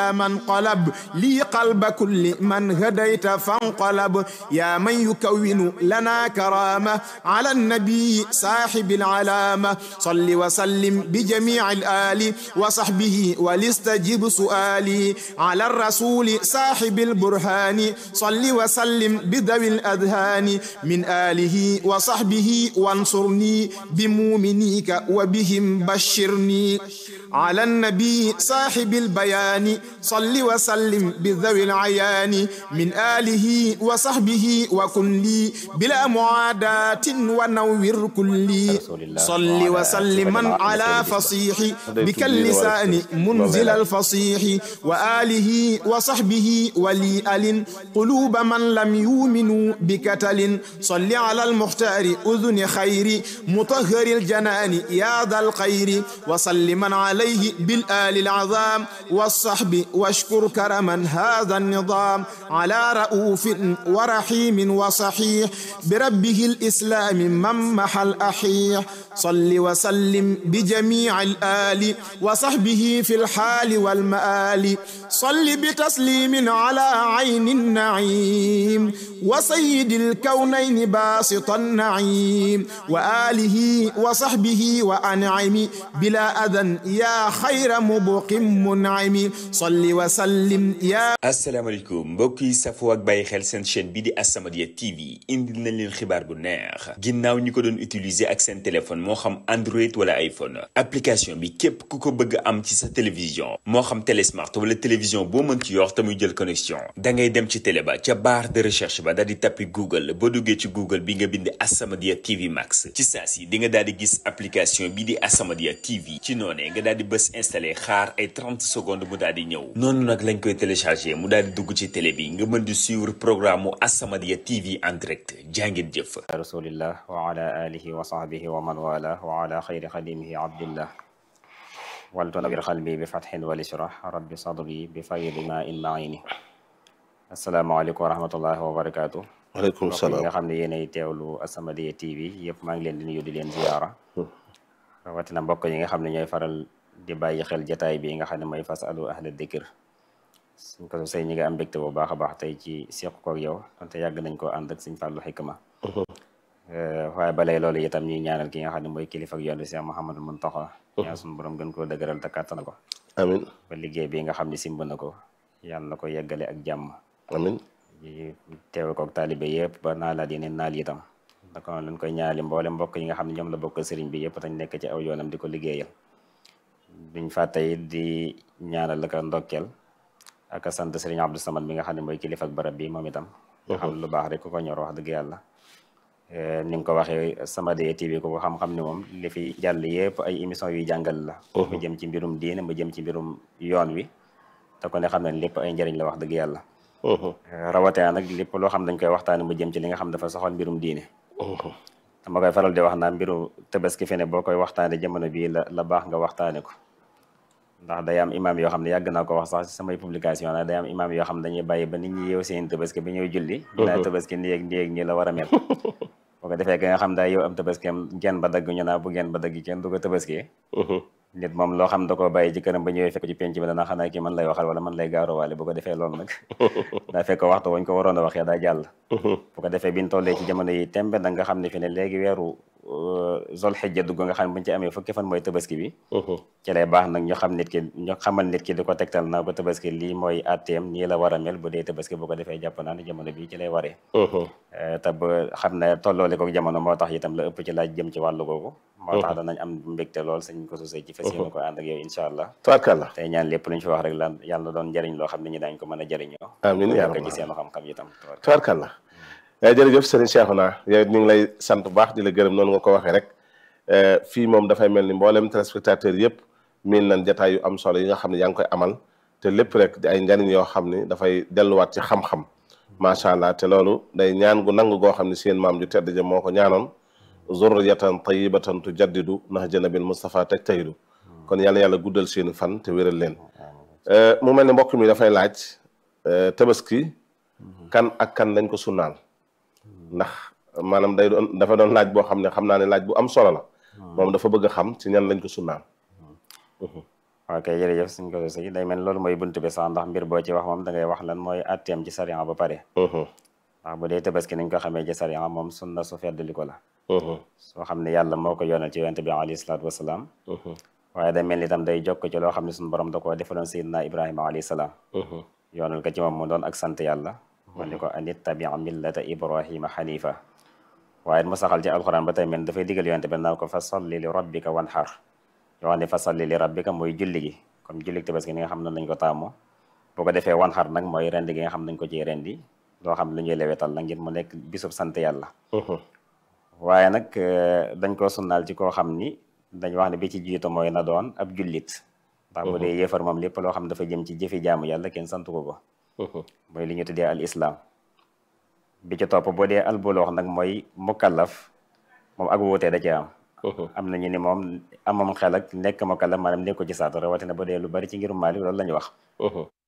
من قلب لي قلب كل من هديت فانقلب يا من يكون لنا كرامة على النبي صاحب العلامة صل وسلم بجميع الآل وصحبه ولستجب سؤالي على الرسول صاحب البرهان صل وسلم بذوي الأذهان من آله وصحبه وانصرني بمؤمنيك وبهم بشرني على النبي صاحب البيان صل وسلم بذوي العيان من آله وصحبه وكن لي بلا معاداة ونور كلي صل وسلم على فصيح بك اللسان منزل الفصيح وآله وصحبه ولي أل قلوب من لم يؤمنوا بكتل صل على المختار أذن خير مطهر الجنان يا ذا الخير وسلم عليه بالآل العظام والصحب واشكر كرما هذا النظام على رؤوف ورحيم وصحيح بربه الإسلام من محل أحيح صل وسلم بجميع الآل وصحبه في الحال والمآل صل بتسليم على عين النعيم وسيد الكونين باسط النعيم وآله وصحبه وأنعم بلا أذى يا خير مبق منعم صل وسلم يا asalaamaaleykum mbokk yi safoo ak bàyyi xel seen chaîne bi di As-Samadiyya TV indil nañ leen xibaar bu neex ginnaaw ñi ko doon utiliser ak seen téléphone moo xam Android wala iPhone application bi képp ku ko bëgg am ci sa télévision moo xam télé smart wala télévision boo mën ci yor te muy jël connexion da ngay dem ci télé ba ca barre de recherche ba daal di tappi Google boo duggee ci Google bi nga bind As-Samadiyya TV Max ci saa si di nga daal di gis application bi di As-Samadiyya TV ci noonee nga daal di bës installé xaar ay 30 secondes mu daal di ñëw noonu nag lañ koy téléchargé mu daal di dugg ci télé bi nga mën di suivre programme mu As-Samadiyya TV en direct jàngeen jëf rasulillah wa ala alihi wa sahbihi wa man wala wa ala xayri xadimihi abdillah waltunawir xalbi bi fatxin wal ishrah rabbi sadri bi faydi ma in maini asalaamaaleykum wa rahmatullahi wa barakaatu waaleykum salaam nga xam ne yéenay teewlu As-Samadiyya TV yëpp maa ngi leen di nuyu di leen ziyaara rawatina mbokk yi nga xam ne ñooy faral di bàyyi xel jataay bi nga xam ne mooy fasalu ahla dikr suñ ko say ñi nga am mbégte bu baax a baax tey ci seq koog yow donte yàgg nañ koo ànd ak Sëñ Fallu Hikma waaye balay loolu itam ñuy ñaanal ki nga xam ne mooy kilifa ak yoon bi Cheikh Mouhamadou Mountakha ñaan suñu borom gën koo dëgëral te kàttan ko amin ba liggéey bi nga xam ne simb na ko yàlla na ko yeggale ak jàmm amin teewe koog taalibe yëpp ba naalaat yeneen naal itam naka noonu lañ koy ñaali mboole mbokk yi nga xam ne ñoom la bokk sëriñ bi yëpp tañ nekk ci aw yoonam di ko liggéeyal duñ fàttey di ñaanal la ko ndokkeel ak sant sëriñ Abdou Samad bi nga xam ne mooy kilifa ak barab bi moom itam nga xam lu baax rek ku ko ñor wax dëgg yàlla ni nga ko waxee As-Samadiyya TV ko xam-xam ne moom li fi jàll yëpp ay émission yuy jàngal la mu jëm ci mbirum diine mu jëm ci mbirum yoon wi te ko ne xam ne lépp ay njëriñ la wax dëgg yàlla rawatina nag lépp loo xam dañ koy waxtaane mu jëm ci li nga xam dafa soxal mbirum diine dama koy faral di wax naa mbiru tabaski fi ne boo koy waxtaane jamono bii la baax nga waxtaane ko ndax day am imam yoo xam ne yàgg naa ko wax sax ci samay publication la day am imam yoo xam ne dañuy bàyyi ba nit ñi yeew seen tabaski bi ñëw julli naa tabaski nii la war a mel boo ko defee ka nga xam daa yow am tabaski am genn ba dagg ñu naa bu genn ba dagg kenn du ko tabaski nit moom loo xam da koo bàyyi ci këram ba ñëwee fekk ci penc bi dana xanaa kii man lay waxal wala man lay gaarowaale bu ko defee loolu nag daa fekk waxtu wañ ko waroon a waxee daa jàll bu ko defee biñ tollee ci jamono yi tembe da nga xam ne fi ne léegi weeru zol xijja dugg nga xam ne buñu ci amee fukki fan mooy tabaski bi ci lay baax nag ñu xamal nit ki di ko tegtal naa ko tabaski lii mooy atteem nii la war a mel bu dee tabaski bu ko defee jàpp naa ne jamono bi ci lay waree te ba xam ne tolloole ko jamono moo tax itam la ëpp ci laaj jëm ci wàllu googu moo tax danañ am mbégte lool sañ ko sosé ci fas yéene ko ànd ak yow incha allah tabarkalla tey ñaan lépp lu ñu fi wax rek la yàlla doon njëriñ loo xam ne ñi daañ ko mën a jëriñoo amiin yaa rabbal ci seen xam-xam itam tabarkalla jërëjëf Serigne Cheikhouna yow ñu ngi lay sant bu baax di la gërëm noonu nga ko waxee rek fii moom dafay mel ni mboolem téléspectateur yëpp miin nañ jataay yu am solo yi nga xam ne yaa ngi koy amal te lépp rek di ay njariñ yoo xam ne dafay delluwaat ci xam-xam macha allah te loolu day ñaan gu nangu goo xam ne seen maam ju tedd ja moo ko ñaanoon zurriyatan tayyibatan tujaddidu nahja nabil Mustafa tajtahidu kon yàlla guddal seeni fan te wéral leen mu mel ne mbokk mi dafay laaj tabaski kan ak kan lañ ko sunnaal ndax maanaam dafa doon laaj boo xam ne xam naa ne laaj bu am solo la moom dafa bëgg a xam ci ñan lañ ko sunnaal ok jërëjëf suñ ko si day mel loolu mooy buntu bi sax ndax mbir boo ci wax moom da ngay wax lan mooy atteem ci sariya ba pare ndax bu dee tabaski niñ ko xamee ci sariya moom sunna su feddali ko la soo xam ne yàlla moo ko yoonal ci yonent bi alayhi salaatu wasalaam waaye day mel ni itam day jokk ci loo xam ne suñu borom da koo defaloon sayyidina Ibrahima alayhi salaam yoonal ko ci moom mu doon ak sant yàlla mu ni ko an ittabi' millata Ibrahima hanifa waaye mu saxal ci alxuraan ba tey mel dafay digal yonent bi naan ko fa salli li rabbika wanhar yoo xam ne fa salli li rabbika mooy julli gi comme julli tabaski ni nga xam ne nañ ko taamoo boo ko defee wanhar nag mooy rendi gi nga xam nañ ko ciy rendi loo xam lu ñuy lewetal la ngir mu nekk bisub sant yàlla waaye nag dañ ko sunnaal ci koo xam ni dañ wax ne bi ci jiitu mooy na doon ab jullit ndax bu dee yéefar moom lépp loo xam dafa jëm ci jëfi jaamu yàlla kenn santu ko mooy li ñu tuddee al islam bi ci topp boo dee al buloox nag mooy mukallaf moom ak wuutee da ci am nañu ni moom amam xel ak nekk mukallaf maanaam nekk ko ci saatu rawatina bu dee lu bari ci ngirum Maalik loolu la ñu wax